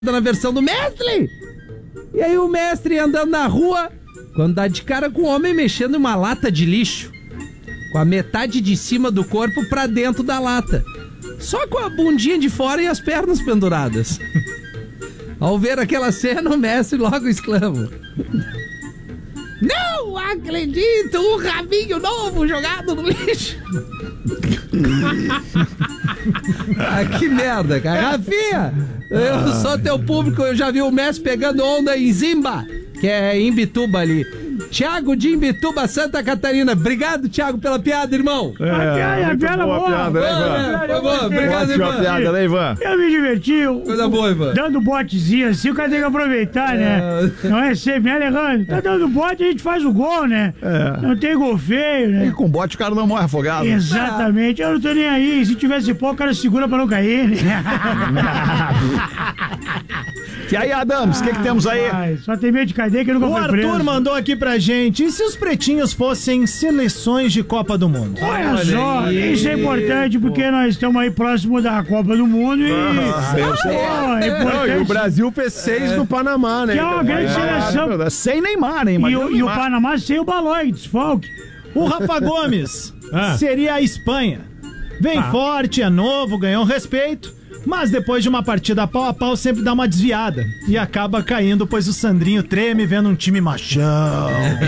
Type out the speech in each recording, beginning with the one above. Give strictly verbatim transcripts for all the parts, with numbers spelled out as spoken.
na versão do mestre. E aí o mestre andando na rua, quando dá de cara com um homem mexendo em uma lata de lixo, com a metade de cima do corpo pra dentro da lata, só com a bundinha de fora e as pernas penduradas. Ao ver aquela cena, o mestre logo exclama: não acredito, um rabinho novo jogado no lixo. Ah, que merda, cara. Rafinha, eu sou teu público, eu já vi o mestre pegando onda em Zimba, que é em Imbituba ali. Thiago de Imbituba, Santa Catarina. Obrigado, Thiago, pela piada, irmão. É, é, é piada boa. Piada, né, Ivan? Foi bom, obrigado, Ivan. Piada, né, Ivan? Eu me diverti. Coisa boa, Ivan. Dando botezinho assim, o cara tem que aproveitar, né? É. Não é sempre, né, Alejandro? Tá dando bote, a gente faz o gol, né? É. Não tem gol feio, né? E com bote o cara não morre afogado. Exatamente. Eu não tô nem aí. Se tivesse pó, o cara segura pra não cair, né? E aí, Adams, o que, que temos aí? Ai, só tem medo de cadeia que nunca o foi Arthur preso. mandou aqui pra gente: e se os pretinhos fossem seleções de Copa do Mundo? Olha, Olha só, aí, isso é importante pô. porque nós estamos aí próximo da Copa do Mundo e... Ah, ah, é, é não, e o Brasil fez seis é. no Panamá, né? Que é uma grande ah, seleção. Sem Neymar, hein? E, o, e o Panamá sem o Balói, desfalque. O Rafa Gomes ah. seria a Espanha. Vem ah. forte, é novo, ganhou respeito, mas depois de uma partida pau a pau sempre dá uma desviada e acaba caindo, pois o Sandrinho treme vendo um time machão.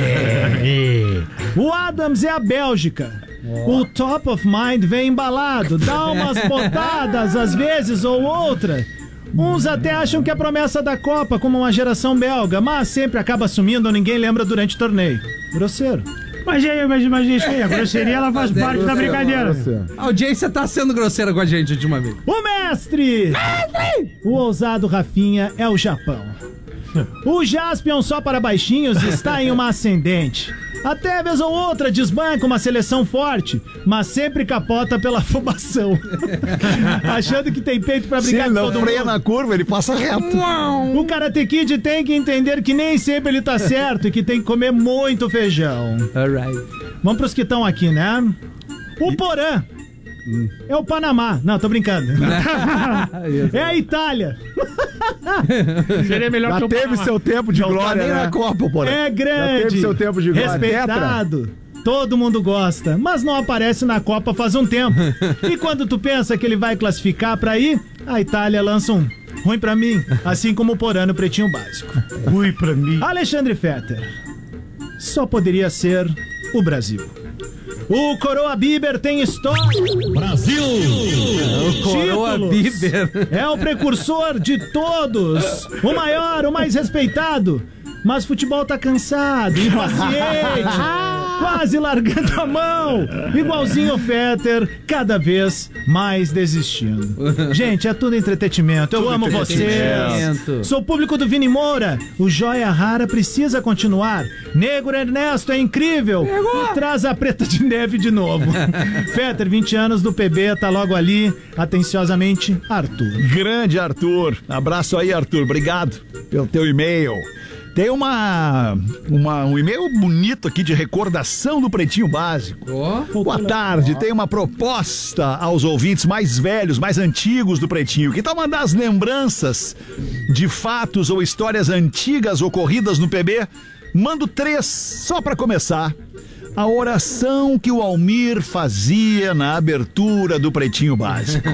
O Adams é a Bélgica. O Top of Mind vem embalado, dá umas botadas às vezes ou outra. Uns até acham que é a promessa da Copa, como uma geração belga, mas sempre acaba sumindo ou ninguém lembra durante o torneio. Grosseiro. Mas, mas, mas isso aí, a grosseria ela faz parte da brincadeira. A audiência tá sendo grosseira com a gente ultimamente. O mestre! Mestre! O ousado Rafinha é o Japão. O Jaspion só para baixinhos está em uma ascendente. Até vez ou outra desbanca uma seleção forte, mas sempre capota pela afobação. Achando que tem peito pra brigar com todo mundo. Se ele não freia na curva, ele passa reto. O Karate Kid tem que entender que nem sempre ele tá certo e que tem que comer muito feijão. Alright. Vamos pros que estão aqui, né? O Porã. Hum. É o Panamá. Não, tô brincando. É a Itália. Seria melhor Já que o teve Panamá. Seu tempo de Não glória, tá nem né? na Copa, porra. É grande. Já teve seu tempo de glória. Respeitado. Tetra. Todo mundo gosta, mas não aparece na Copa faz um tempo. E quando tu pensa que ele vai classificar pra ir, a Itália lança um ruim pra mim, assim como o Porã no Pretinho Básico. Ruim pra mim. Alexandre Fetter. Só poderia ser o Brasil. O Coroa Bieber tem história. Brasil! O Coroa Bieber é o precursor de todos. O maior, o mais respeitado. Mas futebol tá cansado, impaciente, quase largando a mão. Igualzinho o Fetter, cada vez mais desistindo. Gente, é tudo entretenimento. Eu tudo amo vocês. Sou público do Vini Moura. O Joia Rara precisa continuar. Negro Ernesto é incrível. E traz a Preta de Neve de novo. Fetter, vinte anos do P B, tá logo ali. Atenciosamente, Arthur. Grande Arthur. Abraço aí, Arthur. Obrigado pelo teu e-mail. Tem uma, uma, um e-mail bonito aqui de recordação do Pretinho Básico. Oh. Boa tarde, oh. Tem uma proposta aos ouvintes mais velhos, mais antigos do Pretinho. Que tal mandar as lembranças de fatos ou histórias antigas ocorridas no P B? Mando três, só pra começar. A oração que o Almir fazia na abertura do Pretinho Básico.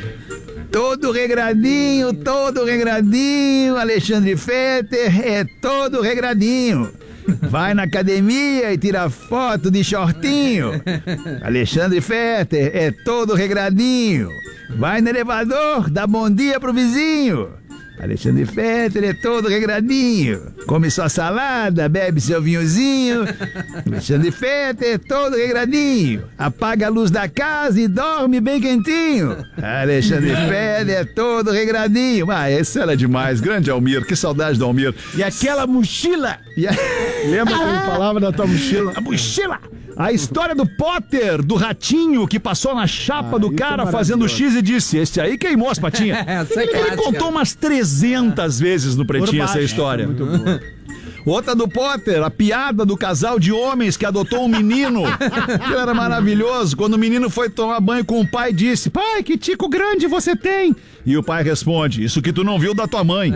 Todo regradinho, todo regradinho, Alexandre Fetter é todo regradinho. Vai na academia e tira foto de shortinho. Alexandre Fetter é todo regradinho. Vai no elevador, dá bom dia pro vizinho. Alexandre Fetter é todo regradinho. Come sua salada, bebe seu vinhozinho. Alexandre Fetter é todo regradinho. Apaga a luz da casa e dorme bem quentinho. Alexandre Fetter é todo regradinho. Ah, esse era demais. Grande Almir, que saudade do Almir. E aquela mochila. E a... Lembra que ele falava da tua mochila? A mochila. A história do Potter, do ratinho que passou na chapa ah, do cara é fazendo X e disse: esse aí queimou as patinhas. Essa é ele, ele contou umas trezentas vezes no Pretinho essa história. Essa é muito boa. Outra do Potter, a piada do casal de homens que adotou um menino. Que era maravilhoso. Quando o menino foi tomar banho com o pai, disse: pai, que tico grande você tem. E o pai responde: isso que tu não viu da tua mãe.